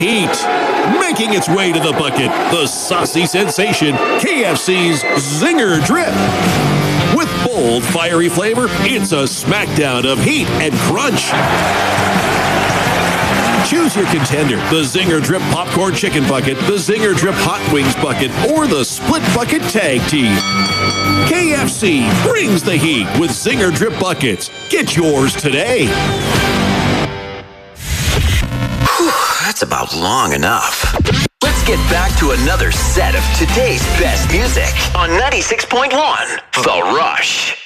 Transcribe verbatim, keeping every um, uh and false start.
Heat. Making its way to the bucket, the saucy sensation, K F C's Zinger Drip. With bold, fiery flavor, it's a smackdown of heat and crunch. Choose your contender, the Zinger Drip Popcorn Chicken Bucket, the Zinger Drip Hot Wings Bucket, or the Split Bucket Tag Team. K F C brings the heat with Zinger Drip Buckets. Get yours today. That's about long enough. Let's get back to another set of today's best music on ninety-six point one The Rush.